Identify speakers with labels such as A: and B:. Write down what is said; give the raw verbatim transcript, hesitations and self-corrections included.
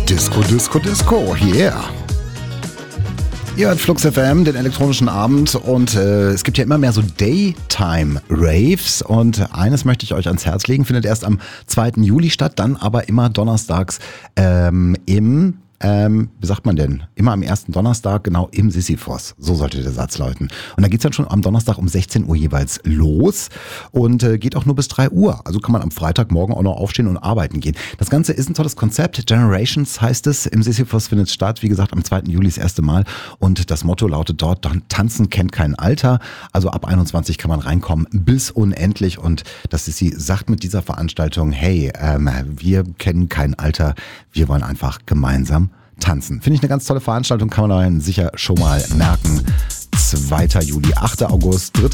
A: Disco, Disco, Disco, yeah. Ihr hört Flux F M, den elektronischen Abend, und äh, es gibt ja immer mehr so Daytime-Raves, und eines möchte ich euch ans Herz legen, findet erst am zweiten Juli statt, dann aber immer donnerstags ähm, im... Ähm, wie sagt man denn? Immer am ersten Donnerstag, genau im Sisyphos. So sollte der Satz lauten. Und da geht's dann schon am Donnerstag um sechzehn Uhr jeweils los und äh, geht auch nur bis drei Uhr. Also kann man am Freitagmorgen auch noch aufstehen und arbeiten gehen. Das Ganze ist ein tolles Konzept. Generations heißt es. Im Sisyphos findet es statt. Wie gesagt, am zweiten Juli das erste Mal. Und das Motto lautet dort, Tanzen kennt kein Alter. Also ab einundzwanzig kann man reinkommen bis unendlich. Und das ist sie sagt mit dieser Veranstaltung, hey, ähm, wir kennen kein Alter. Wir wollen einfach gemeinsam tanzen. Finde ich eine ganz tolle Veranstaltung, kann man euch sicher schon mal merken. zweiter Juli, achter August, dritter